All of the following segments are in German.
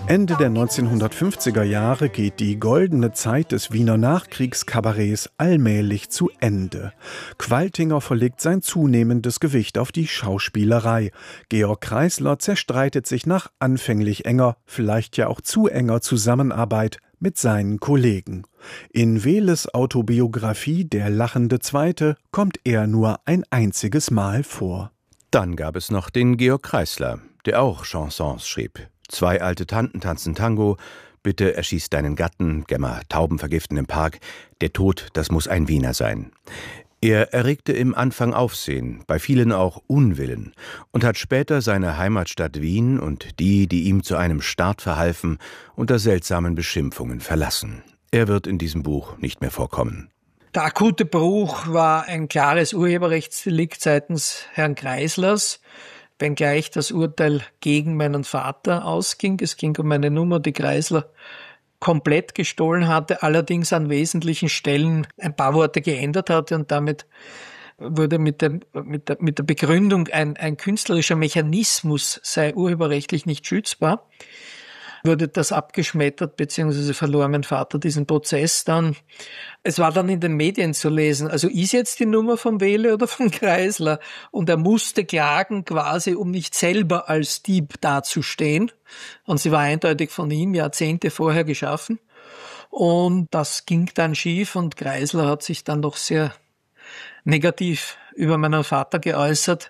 Ende der 1950er Jahre geht die goldene Zeit des Wiener Nachkriegskabarets allmählich zu Ende. Qualtinger verlegt sein zunehmendes Gewicht auf die Schauspielerei. Georg Kreisler zerstreitet sich nach anfänglich enger, vielleicht ja auch zu enger Zusammenarbeit mit seinen Kollegen. In Wehles Autobiografie »Der lachende Zweite« kommt er nur ein einziges Mal vor. Dann gab es noch den Georg Kreisler, der auch Chansons schrieb. »Zwei alte Tanten tanzen Tango«, »Bitte erschieß deinen Gatten«, »Gemma, Tauben vergiften im Park«, »Der Tod, das muss ein Wiener sein«. Er erregte im Anfang Aufsehen, bei vielen auch Unwillen und hat später seine Heimatstadt Wien und die ihm zu einem Start verhalfen, unter seltsamen Beschimpfungen verlassen. Er wird in diesem Buch nicht mehr vorkommen. Der akute Bruch war ein klares Urheberrechtsdelikt seitens Herrn Kreislers, wenngleich das Urteil gegen meinen Vater ausging. Es ging um eine Nummer, die Kreisler komplett gestohlen hatte, allerdings an wesentlichen Stellen ein paar Worte geändert hatte und damit wurde mit der Begründung, ein künstlerischer Mechanismus sei urheberrechtlich nicht schützbar, wurde das abgeschmettert, beziehungsweise verlor mein Vater diesen Prozess dann. Es war dann in den Medien zu lesen, also ist jetzt die Nummer von Wehle oder von Kreisler? Und er musste klagen quasi, um nicht selber als Dieb dazustehen. Und sie war eindeutig von ihm Jahrzehnte vorher geschaffen. Und das ging dann schief und Kreisler hat sich dann doch sehr negativ über meinen Vater geäußert.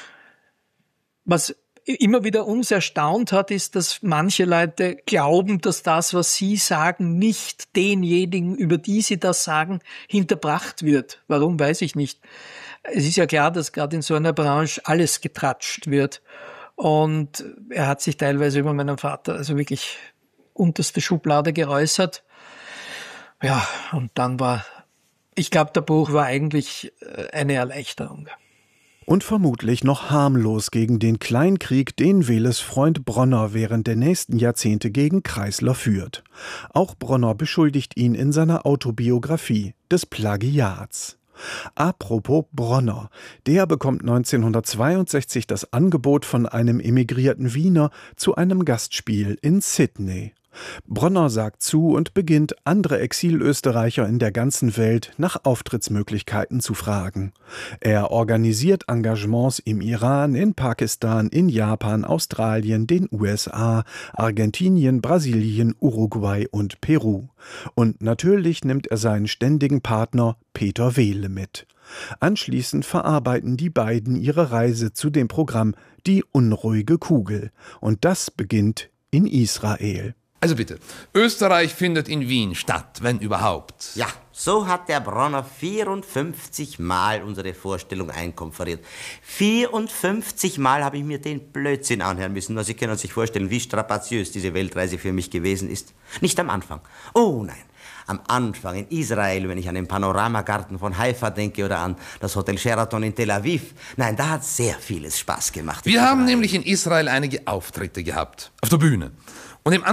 Was immer wieder uns erstaunt hat, ist, dass manche Leute glauben, dass das, was sie sagen, nicht denjenigen, über die sie das sagen, hinterbracht wird. Warum, weiß ich nicht. Es ist ja klar, dass gerade in so einer Branche alles getratscht wird. Und er hat sich teilweise über meinen Vater also wirklich unterste Schublade geäußert. Ja, und dann ich glaube, der Buch war eigentlich eine Erleichterung. Und vermutlich noch harmlos gegen den Kleinkrieg, den Wehles Freund Bronner während der nächsten Jahrzehnte gegen Kreisler führt. Auch Bronner beschuldigt ihn in seiner Autobiografie des Plagiats. Apropos Bronner, der bekommt 1962 das Angebot von einem emigrierten Wiener zu einem Gastspiel in Sydney. Bronner sagt zu und beginnt, andere Exilösterreicher in der ganzen Welt nach Auftrittsmöglichkeiten zu fragen. Er organisiert Engagements im Iran, in Pakistan, in Japan, Australien, den USA, Argentinien, Brasilien, Uruguay und Peru. Und natürlich nimmt er seinen ständigen Partner Peter Wehle mit. Anschließend verarbeiten die beiden ihre Reise zu dem Programm »Die unruhige Kugel«. Und das beginnt in Israel. Also bitte, Österreich findet in Wien statt, wenn überhaupt. Ja, so hat der Bronner 54 Mal unsere Vorstellung einkonferiert. 54 Mal habe ich mir den Blödsinn anhören müssen. Sie können sich vorstellen, wie strapaziös diese Weltreise für mich gewesen ist. Nicht am Anfang. Oh nein. Am Anfang in Israel, wenn ich an den Panoramagarten von Haifa denke oder an das Hotel Sheraton in Tel Aviv. Nein, da hat sehr vieles Spaß gemacht. Wir haben nämlich in Israel einige Auftritte gehabt, auf der Bühne. Und im